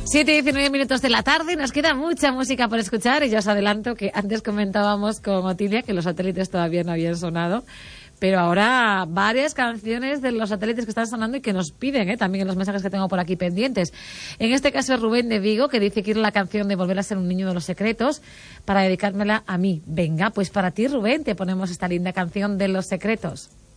7:19 de la tarde, nos queda mucha música por escuchar y ya os adelanto que antes comentábamos con Otilia que los satélites todavía no habían sonado, pero ahora varias canciones de los satélites que están sonando y que nos piden, también en los mensajes que tengo por aquí pendientes. En este caso es Rubén de Vigo, que dice que quiere la canción de Volver a ser un niño de los secretos para dedicármela a mí. Venga, pues para ti, Rubén, te ponemos esta linda canción de Los Secretos.